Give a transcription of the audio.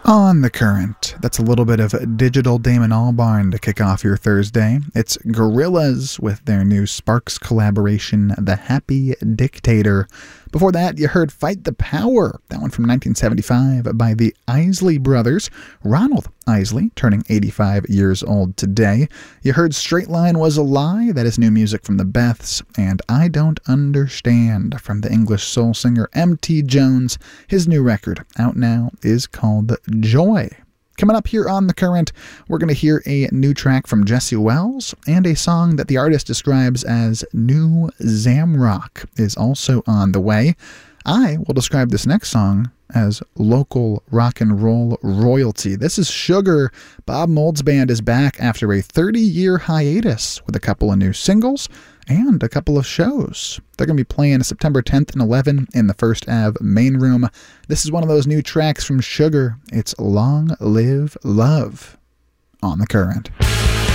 On the Current, that's a little bit of Digital Damon Albarn to kick off your Thursday. It's Gorillaz with their new Sparks collaboration, The Happy Dictator. Before that, you heard Fight the Power, that one from 1975 by the Isley Brothers. Ronald Isley, turning 85 years old today. You heard Straight Line Was a Lie, that is new music from the Beths. And I Don't Understand from the English soul singer M.T. Jones. His new record, out now, is called Joy. Coming up here on The Current, we're going to hear a new track from Jesse Wells, and a song that the artist describes as New Zamrock is also on the way. I will describe this next song as local rock and roll royalty. This is Sugar. Bob Mold's band is back after a 30-year hiatus with a couple of new singles and a couple of shows. They're going to be playing September 10th and 11th in the First Ave main room. This is one of those new tracks from Sugar. It's Long Live Love on The Current.